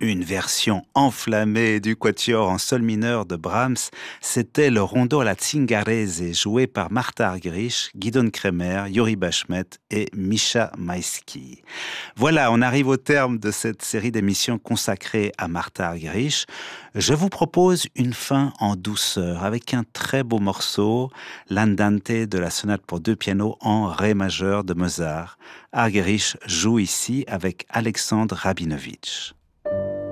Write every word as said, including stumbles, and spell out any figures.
Une version enflammée du quatuor en sol mineur de Brahms, c'était le rondo alla Zingarese joué par Martha Argerich, Gidon Kremer, Yuri Bashmet et Misha Maïski. Voilà, on arrive au terme de cette série d'émissions consacrée à Martha Argerich. Je vous propose une fin en douceur avec un très beau morceau, l'Andante de la sonate pour deux pianos en ré majeur de Mozart. Argerich joue ici avec Alexandre Rabinovitch.